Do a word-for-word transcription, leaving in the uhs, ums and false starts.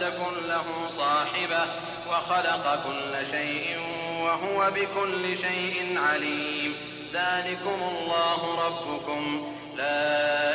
تكن له صاحبة وخلق كل شيء وهو بكل شيء عليم. ذلكم الله ربكم لا